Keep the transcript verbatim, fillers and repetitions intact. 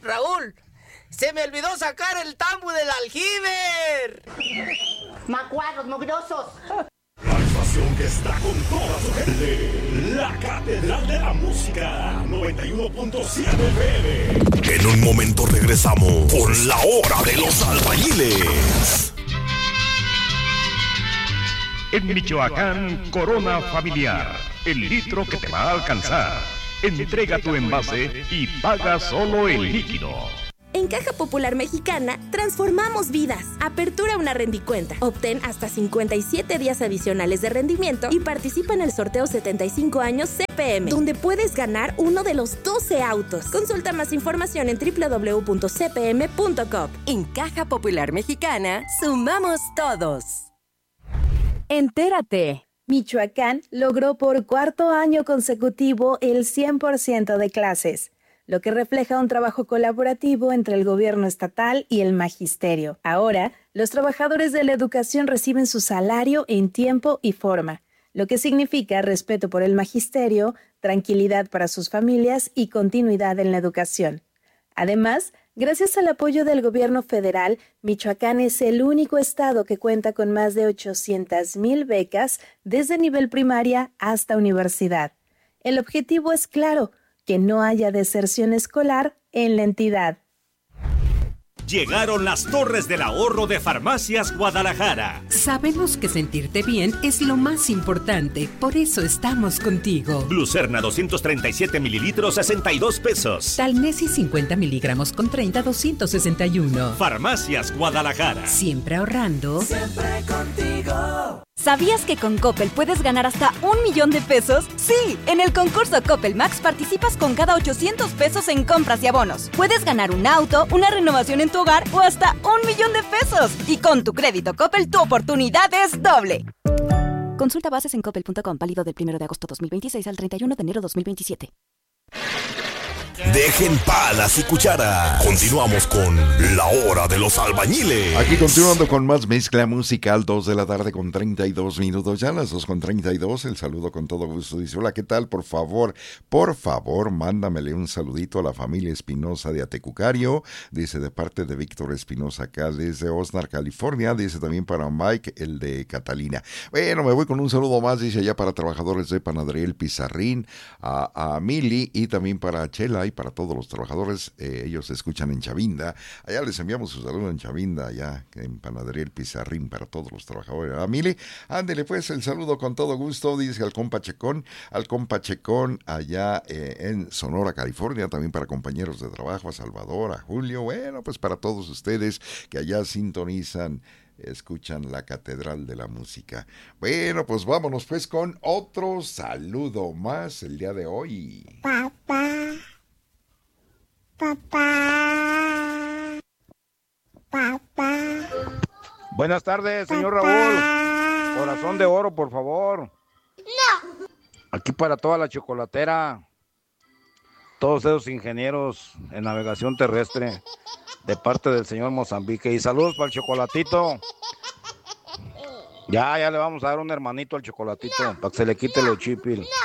Raúl, se me olvidó sacar el tambo del aljiber. Macuarros, mugrosos. La estación que está con toda su gente. La Catedral de la Música. noventa y uno punto siete F M. En un momento regresamos con la hora de los albañiles. En Michoacán, Corona Familiar. El litro que te va a alcanzar. Entrega tu envase y paga solo el líquido. En Caja Popular Mexicana, transformamos vidas. Apertura una rendicuenta. Obtén hasta cincuenta y siete días adicionales de rendimiento y participa en el sorteo setenta y cinco años C P M, donde puedes ganar uno de los doce autos. Consulta más información en doble u doble u doble u punto c p m punto com. En Caja Popular Mexicana, sumamos todos. Entérate. Michoacán logró por cuarto año consecutivo el cien por ciento de clases, lo que refleja un trabajo colaborativo entre el gobierno estatal y el magisterio. Ahora, los trabajadores de la educación reciben su salario en tiempo y forma, lo que significa respeto por el magisterio, tranquilidad para sus familias y continuidad en la educación. Además, gracias al apoyo del gobierno federal, Michoacán es el único estado que cuenta con más de ochocientas mil becas desde nivel primaria hasta universidad. El objetivo es claro, que no haya deserción escolar en la entidad. Llegaron las Torres del Ahorro de Farmacias Guadalajara. Sabemos que sentirte bien es lo más importante, por eso estamos contigo. Glucerna doscientos treinta y siete mililitros, sesenta y dos pesos. Talnesis cincuenta miligramos con treinta, doscientos sesenta y uno. Farmacias Guadalajara. Siempre ahorrando. Siempre contigo. ¿Sabías que con Coppel puedes ganar hasta un millón de pesos? Sí, en el concurso Coppel Max participas con cada ochocientos pesos en compras y abonos. Puedes ganar un auto, una renovación en tu hogar o hasta un millón de pesos. Y con tu crédito Coppel, tu oportunidad es doble. Consulta bases en coppel punto com, válido del primero de agosto dos mil veintiséis al treinta y uno de enero dos mil veintisiete. Dejen palas y cuchara. Continuamos con la hora de los albañiles. Aquí continuando con más mezcla musical, dos de la tarde con treinta y dos minutos. Ya las dos con treinta y dos, el saludo con todo gusto. Dice, hola, ¿qué tal? Por favor, por favor, mándamele un saludito a la familia Espinosa de Atecucario. Dice, de parte de Víctor Espinosa, acá desde Oxnard, California. Dice también para Mike, el de Catalina. Bueno, me voy con un saludo más, dice, allá para trabajadores de Panadería El Pizarrín, a, a Mili y también para Chela y para todos los trabajadores. Eh, ellos se escuchan en Chavinda. Allá les enviamos su saludo en Chavinda, allá en Panadería El Pizarrín, para todos los trabajadores. A Mili, ándele pues el saludo con todo gusto, dice al compa Checón, al compa Checón allá eh, en Sonora, California, también para compañeros de trabajo, a Salvador, a Julio, bueno, pues para todos ustedes que allá sintonizan, escuchan la Catedral de la Música. Bueno, pues vámonos pues con otro saludo más el día de hoy. Papá. Papá. Papá. Buenas tardes, señor Papá. Raúl. Corazón de oro, por favor. No. Aquí para toda la chocolatera. Todos esos ingenieros en navegación terrestre. De parte del señor Mozambique. Y saludos para el chocolatito. Ya, ya le vamos a dar un hermanito al chocolatito. No. Para que se le quite lo chipil. No.